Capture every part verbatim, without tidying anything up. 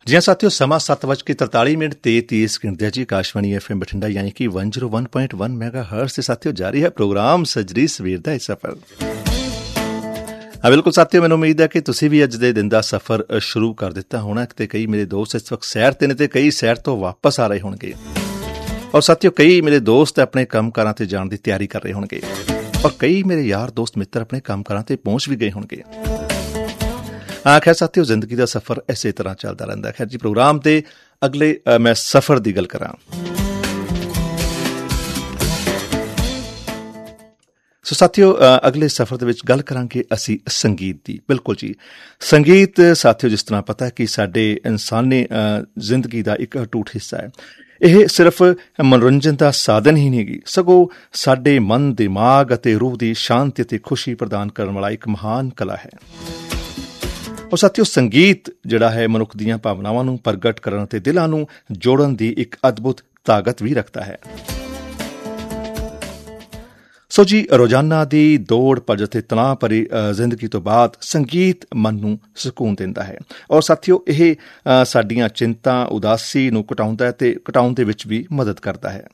जी हाँ साथियों, समा सत्त बज के तरताली मिनट ते तीस सैकंड दिया जी। आकाशवाणी एफ एम बठिंडा यानी कि one zero one point one mega hertz से साथियों जारी है प्रोग्राम सजरी सवेर ਦਾ ਸਫ਼ਰ। ਹਾਂ ਬਿਲਕੁਲ ਸਾਥੀਓ, ਮੈਨੂੰ ਉਮੀਦ ਹੈ ਕਿ ਤੁਸੀਂ ਵੀ ਅੱਜ ਦੇ ਦਿਨ ਦਾ ਸਫ਼ਰ ਸ਼ੁਰੂ ਕਰ ਦਿੱਤਾ ਹੋਣਾ ਤੇ ਕਈ ਮੇਰੇ ਦੋਸਤ ਇਸ ਵਕਤ ਸੈਰ ਤੇ ਨੇ ਤੇ ਕਈ ਸੈਰ ਤੋਂ ਵਾਪਸ ਆ ਰਹੇ ਹੋਣਗੇ। ਔਰ ਸਾਥੀਓ, ਕਈ ਮੇਰੇ ਦੋਸਤ ਆਪਣੇ ਕੰਮਕਾਰਾਂ ਤੇ ਜਾਣ ਦੀ ਤਿਆਰੀ ਕਰ ਰਹੇ ਹੋਣਗੇ ਔਰ ਕਈ ਮੇਰੇ ਯਾਰ ਦੋਸਤ ਮਿੱਤਰ ਆਪਣੇ ਕੰਮਕਾਰਾਂ ਤੇ ਪਹੁੰਚ ਵੀ ਗਏ ਹੋਣਗੇ। ਹਾਂ ਖੈਰ ਸਾਥੀਓ, ਜ਼ਿੰਦਗੀ ਦਾ ਸਫ਼ਰ ਇਸੇ ਤਰ੍ਹਾਂ ਚੱਲਦਾ ਰਹਿੰਦਾ। ਖੈਰ ਜੀ, ਪ੍ਰੋਗਰਾਮ ਤੇ ਅਗਲੇ ਮੈਂ ਸਫ਼ਰ ਦੀ ਗੱਲ ਕਰਾਂ। ਸੋ ਸਾਥੀਓ, ਅਗਲੇ ਸਫ਼ਰ ਦੇ ਵਿੱਚ ਗੱਲ ਕਰਾਂਗੇ ਅਸੀਂ ਸੰਗੀਤ ਦੀ। ਬਿਲਕੁਲ ਜੀ, ਸੰਗੀਤ ਸਾਥੀਓ ਜਿਸ ਤਰ੍ਹਾਂ ਪਤਾ ਕਿ ਸਾਡੇ ਇਨਸਾਨੀ ਜ਼ਿੰਦਗੀ ਦਾ ਇੱਕ ਅਟੁੱਟ ਹਿੱਸਾ ਹੈ। ਇਹ ਸਿਰਫ ਮਨੋਰੰਜਨ ਦਾ ਸਾਧਨ ਹੀ ਨਹੀਂ ਗੀ, ਸਗੋਂ ਸਾਡੇ ਮਨ, ਦਿਮਾਗ ਅਤੇ ਰੂਹ ਦੀ ਸ਼ਾਂਤੀ ਅਤੇ ਖੁਸ਼ੀ ਪ੍ਰਦਾਨ ਕਰਨ ਵਾਲਾ ਇੱਕ ਮਹਾਨ ਕਲਾ ਹੈ। ਔਰ ਸਾਥੀਓ, ਸੰਗੀਤ ਜਿਹੜਾ ਹੈ ਮਨੁੱਖ ਦੀਆਂ ਭਾਵਨਾਵਾਂ ਨੂੰ ਪ੍ਰਗਟ ਕਰਨ ਅਤੇ ਦਿਲਾਂ ਨੂੰ ਜੋੜਨ ਦੀ ਇੱਕ ਅਦਭੁਤ ਤਾਕਤ ਵੀ ਰੱਖਦਾ ਹੈ। ਸੋ ਜੀ, ਰੋਜ਼ਾਨਾ ਦੀ ਦੌੜ ਭੱਜ ਅਤੇ ਤਣਾਅ ਭਰੀ ਜ਼ਿੰਦਗੀ ਤੋਂ ਬਾਅਦ ਸੰਗੀਤ ਮਨ ਨੂੰ ਸਕੂਨ ਦਿੰਦਾ ਹੈ। ਔਰ ਸਾਥੀਓ, ਇਹ ਸਾਡੀਆਂ ਚਿੰਤਾ, ਉਦਾਸੀ ਨੂੰ ਘਟਾਉਂਦਾ ਹੈ ਤੇ ਘਟਾਉਣ ਦੇ ਵਿੱਚ ਵੀ ਮਦਦ ਕਰਦਾ ਹੈ।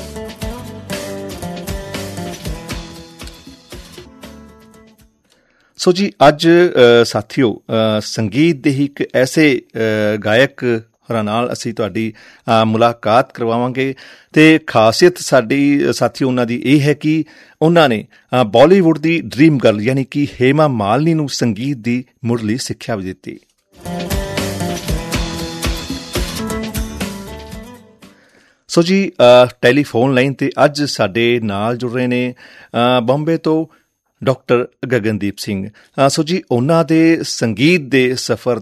ਸੋ ਜੀ, ਅੱਜ ਸਾਥੀਓ ਸੰਗੀਤ ਦੇ ਹੀ ਇੱਕ ਐਸੇ ਗਾਇਕ ਹੋਰਾਂ ਨਾਲ ਅਸੀਂ ਤੁਹਾਡੀ ਮੁਲਾਕਾਤ ਕਰਵਾਵਾਂਗੇ ਤੇ ਖਾਸੀਅਤ ਸਾਡੀ ਸਾਥੀਓ ਉਹਨਾਂ ਦੀ ਇਹ ਹੈ ਕਿ ਉਹਨਾਂ ਨੇ ਬਾਲੀਵੁੱਡ ਦੀ ਡ੍ਰੀਮ ਗਰਲ ਯਾਨੀ ਕਿ ਹੇਮਾ ਮਾਲਿਨੀ ਨੂੰ ਸੰਗੀਤ ਦੀ ਮੁੱਢਲੀ ਸਿੱਖਿਆ ਵੀ ਦਿੱਤੀ। ਸੋ ਜੀ, ਟੈਲੀਫੋਨ ਲਾਈਨ ਤੇ ਅੱਜ ਸਾਡੇ ਨਾਲ ਜੁੜ ਰਹੇ ਨੇ ਬੰਬੇ ਤੋਂ ਡਾਕਟਰ ਗਗਨਦੀਪ ਸਿੰਘ। ਸੋ ਜੀ, ਉਹਨਾਂ ਦੇ ਸੰਗੀਤ ਦੇ ਸਫ਼ਰ